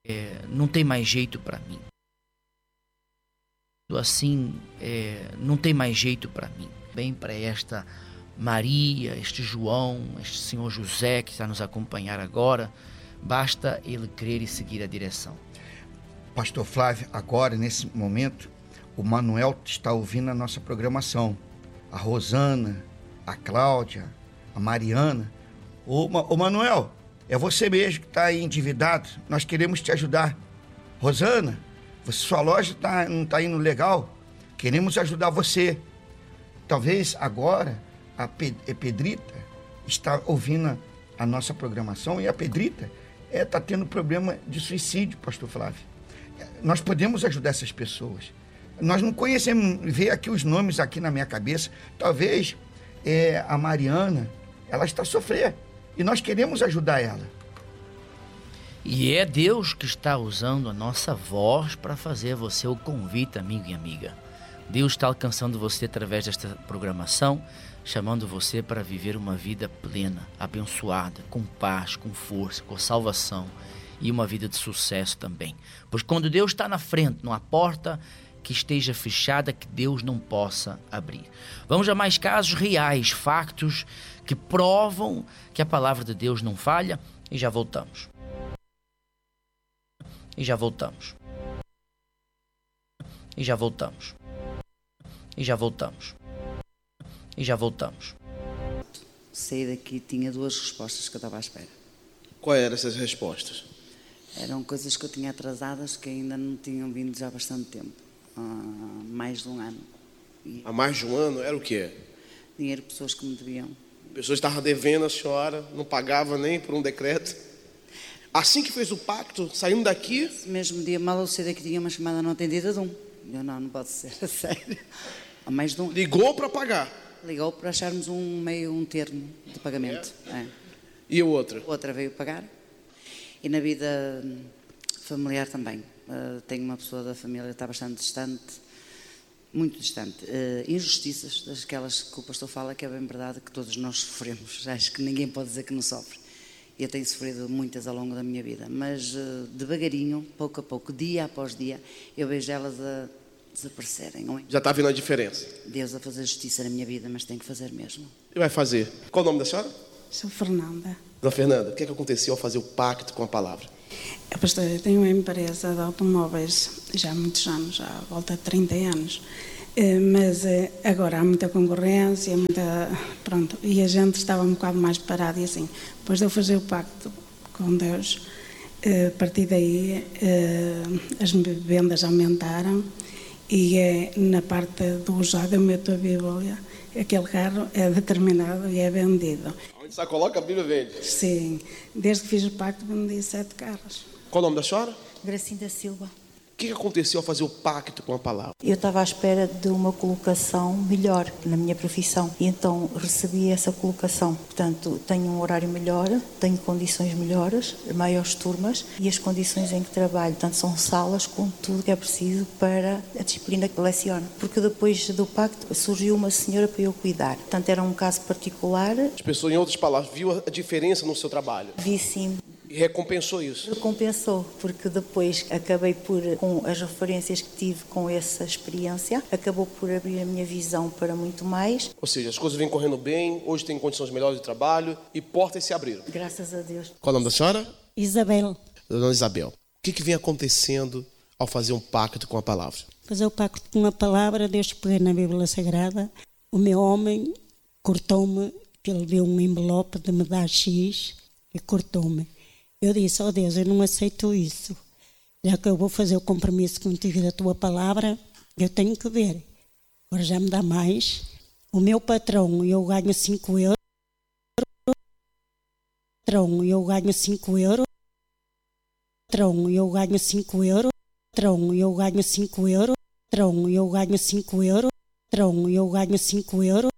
Não tem mais jeito para mim. Assim, não tem mais jeito para mim. Bem, para esta Maria, este João, este senhor José que está nos acompanhar agora, basta ele crer e seguir a direção. Pastor Flávio, agora, nesse momento, o Manuel está ouvindo a nossa programação. A Rosana, a Cláudia, a Mariana. Ô Manuel, é você mesmo que está aí endividado. Nós queremos te ajudar. Rosana, sua loja não está indo legal. Queremos ajudar você. Talvez agora a Pedrita está ouvindo a nossa programação e a Pedrita está tendo problema de suicídio, pastor Flávio. Nós podemos ajudar essas pessoas. Nós não conhecemos, ver aqui os nomes aqui na minha cabeça. Talvez a Mariana, ela está sofrendo e nós queremos ajudar ela. E é Deus que está usando a nossa voz para fazer você o convite, amigo e amiga. Deus está alcançando você através desta programação, chamando você para viver uma vida plena, abençoada, com paz, com força, com salvação e uma vida de sucesso também. Pois quando Deus está na frente, não há porta que esteja fechada que Deus não possa abrir. Vamos a mais casos reais, factos que provam que a palavra de Deus não falha e já voltamos. E já voltamos. E já voltamos. E já voltamos. E já voltamos. Saí daqui, tinha 2 respostas que eu estava à espera. Quais eram essas respostas? Eram coisas que eu tinha atrasadas que ainda não tinham vindo já há bastante tempo. Há mais de um ano. Há mais de um ano? Era o quê? Dinheiro de pessoas que me deviam. Pessoas estavam devendo a senhora, não pagava nem por um decreto. Assim que fez o pacto, saindo daqui... Esse mesmo dia, mal eu saí daqui, tinha uma chamada não atendida de um. Eu não pode ser, a sério. Há mais de um... Ligou para pagar? Ligou para acharmos um termo de pagamento. É. E a outra? Outra veio pagar. E na vida familiar também. Tenho uma pessoa da família que está bastante distante, muito distante. Injustiças, daquelas que o pastor fala, que é bem verdade, que todos nós sofremos. Acho que ninguém pode dizer que não sofre. Eu tenho sofrido muitas ao longo da minha vida, mas devagarinho, pouco a pouco, dia após dia, eu vejo elas a desaparecerem. Não é? Já está vendo a diferença? Deus a fazer justiça na minha vida, mas tem que fazer mesmo. E vai fazer. Qual o nome da senhora? Sou Fernanda. Dona Fernanda, o que aconteceu ao fazer o pacto com a palavra? Pastor, eu tenho uma empresa de automóveis já há muitos anos, já à volta de 30 anos. Mas agora há muita concorrência, pronto, e a gente estava um bocado mais parado e assim. Depois de eu fazer o pacto com Deus, a partir daí as vendas aumentaram e na parte do usado eu meto a Bíblia. Aquele carro é determinado e é vendido. Onde só coloca a Bíblia vende? Sim, desde que fiz o pacto vendi 7 carros. Qual o nome da senhora? Gracinda Silva. O que aconteceu ao fazer o pacto com a palavra? Eu estava à espera de uma colocação melhor na minha profissão e então recebi essa colocação. Portanto, tenho um horário melhor, tenho condições melhores, maiores turmas e as condições em que trabalho. Portanto, são salas com tudo que é preciso para a disciplina que leciono. Porque depois do pacto surgiu uma senhora para eu cuidar. Portanto, era um caso particular. As pessoas, em outras palavras, viu a diferença no seu trabalho? Vi sim. E recompensou isso? Recompensou, porque depois acabei por, com as referências que tive com essa experiência, acabou por abrir a minha visão para muito mais. Ou seja, as coisas vêm correndo bem, hoje tem condições melhores de trabalho e portas se abriram. Graças a Deus. Qual o nome da senhora? Isabel. Dona Isabel, o que vem acontecendo ao fazer um pacto com a palavra? Fazer o pacto com a palavra, Deus peguei na Bíblia Sagrada, o meu homem cortou-me, que ele deu um envelope de me dar X e cortou-me. Eu disse, oh Deus, eu não aceito isso. Já que eu vou fazer o compromisso contigo da tua palavra, eu tenho que ver. Agora já me dá mais. O meu patrão, eu ganho 5 euros. Patrão, eu ganho 5 euros. Patrão, eu ganho 5 euros. Patrão, eu ganho 5 euros. Patrão, eu ganho 5 euros. Patrão, eu ganho 5 euros.